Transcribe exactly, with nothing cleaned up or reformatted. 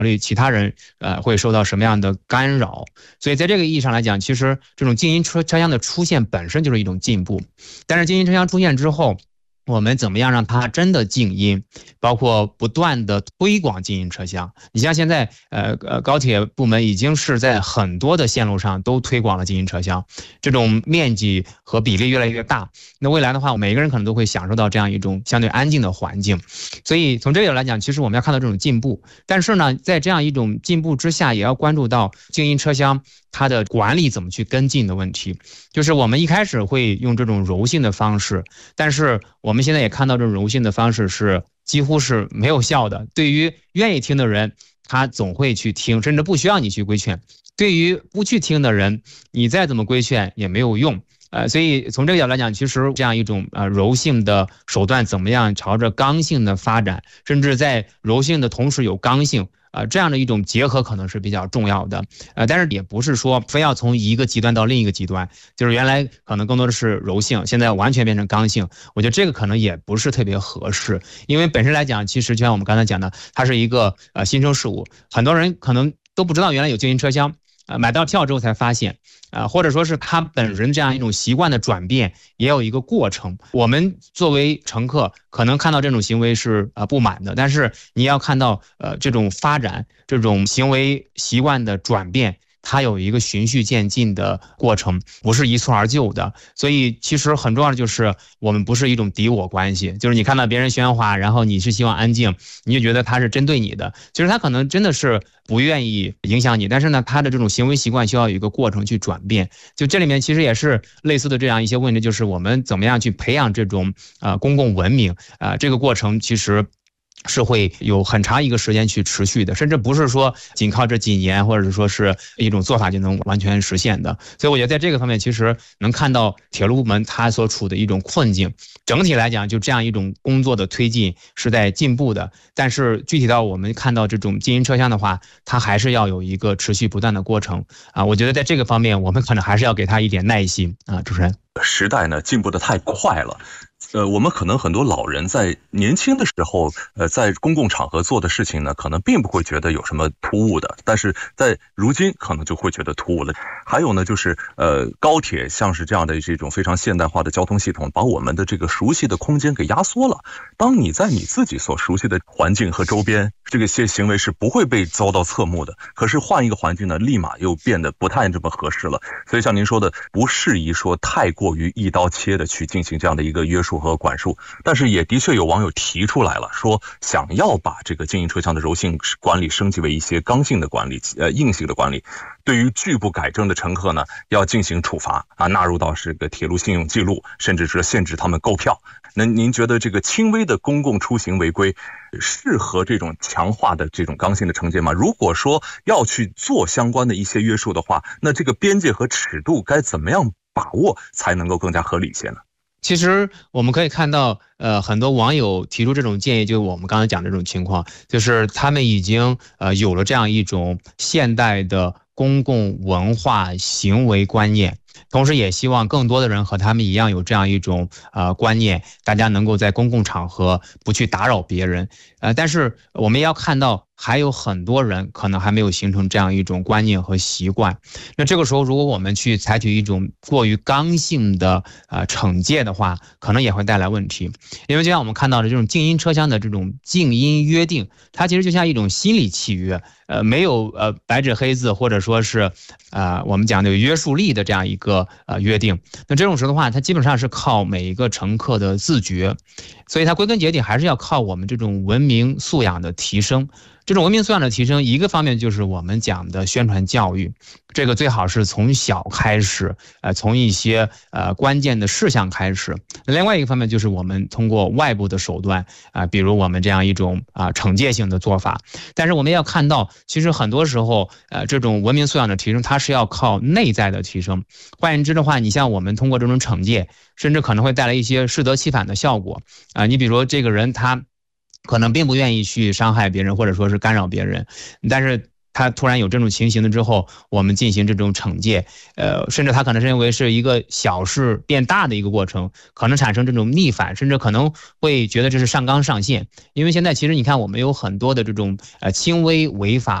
虑其他人呃会受到什么样的干扰。所以在这个意义上来讲，其实这种静音车车厢的出现本身就是一种进步。但是静音车厢出现之后，我们怎么样让它真的静音，包括不断的推广静音车厢。你像现在呃呃高铁部门已经是在很多的线路上都推广了静音车厢，这种面积和比例越来越大。那未来的话，每个人可能都会享受到这样一种相对安静的环境。所以从这个来讲，其实我们要看到这种进步。但是呢，在这样一种进步之下，也要关注到静音车厢它的管理怎么去跟进的问题。就是我们一开始会用这种柔性的方式，但是我们现在也看到这种柔性的方式是几乎是没有效的。对于愿意听的人，他总会去听，甚至不需要你去规劝。对于不去听的人，你再怎么规劝也没有用。呃，所以从这个角度来讲，其实这样一种呃柔性的手段怎么样朝着刚性的发展，甚至在柔性的同时有刚性，呃，这样的一种结合可能是比较重要的。呃，但是也不是说非要从一个极端到另一个极端，就是原来可能更多的是柔性，现在完全变成刚性，我觉得这个可能也不是特别合适。因为本身来讲，其实就像我们刚才讲的，它是一个呃新生事物，很多人可能都不知道原来有静音车厢。呃，买到票之后才发现，呃，或者说是他本人这样一种习惯的转变，也有一个过程。我们作为乘客，可能看到这种行为是呃不满的，但是你要看到呃这种发展，这种行为习惯的转变，它有一个循序渐进的过程，不是一蹴而就的。所以其实很重要的就是我们不是一种敌我关系，就是你看到别人喧哗，然后你是希望安静，你就觉得他是针对你的，其实他可能真的是不愿意影响你，但是呢，他的这种行为习惯需要有一个过程去转变。就这里面其实也是类似的这样一些问题，就是我们怎么样去培养这种呃公共文明啊、呃，这个过程其实是会有很长一个时间去持续的，甚至不是说仅靠这几年或者说是一种做法就能完全实现的。所以我觉得在这个方面其实能看到铁路部门它所处的一种困境。整体来讲，就这样一种工作的推进是在进步的，但是具体到我们看到这种静音车厢的话，它还是要有一个持续不断的过程啊。我觉得在这个方面我们可能还是要给他一点耐心啊。主持人， 时代呢进步的太快了。呃，我们可能很多老人在年轻的时候，呃，在公共场合做的事情呢，可能并不会觉得有什么突兀的，但是在如今可能就会觉得突兀了。还有呢，就是呃，高铁像是这样的这种非常现代化的交通系统，把我们的这个熟悉的空间给压缩了。当你在你自己所熟悉的环境和周边，这个些行为是不会被遭到侧目的。可是换一个环境呢，立马又变得不太这么合适了。所以像您说的，不适宜说太过于一刀切的去进行这样的一个约束和管束，但是也的确有网友提出来了，说想要把这个静音车厢的柔性管理升级为一些刚性的管理，呃，硬性的管理。对于拒不改正的乘客呢，要进行处罚啊，纳入到这个铁路信用记录，甚至是限制他们购票。那您觉得这个轻微的公共出行违规适合这种强化的这种刚性的惩戒吗？如果说要去做相关的一些约束的话，那这个边界和尺度该怎么样把握才能够更加合理一些呢？ 其实我们可以看到，呃，很多网友提出这种建议，就我们刚才讲的这种情况，就是他们已经呃有了这样一种现代的公共文化行为观念，同时也希望更多的人和他们一样有这样一种呃观念，大家能够在公共场合不去打扰别人。呃，但是我们也要看到，还有很多人可能还没有形成这样一种观念和习惯。那这个时候，如果我们去采取一种过于刚性的呃惩戒的话，可能也会带来问题。因为就像我们看到的这种静音车厢的这种静音约定，它其实就像一种心理契约，呃，没有呃白纸黑字或者说是呃我们讲的有约束力的这样一个呃约定。那这种时候的话，它基本上是靠每一个乘客的自觉，所以它归根结底还是要靠我们这种文明素养的提升。这种文明素养的提升，一个方面就是我们讲的宣传教育，这个最好是从小开始，呃，从一些呃关键的事项开始。另外一个方面就是我们通过外部的手段啊、呃，比如我们这样一种啊、呃、惩戒性的做法。但是我们要看到，其实很多时候，呃，这种文明素养的提升，它是要靠内在的提升。换言之的话，你像我们通过这种惩戒，甚至可能会带来一些适得其反的效果啊、呃。你比如这个人他可能并不愿意去伤害别人，或者说是干扰别人，但是他突然有这种情形了之后，我们进行这种惩戒，呃，甚至他可能认为是一个小事变大的一个过程，可能产生这种逆反，甚至可能会觉得这是上纲上线。因为现在其实你看，我们有很多的这种呃轻微违法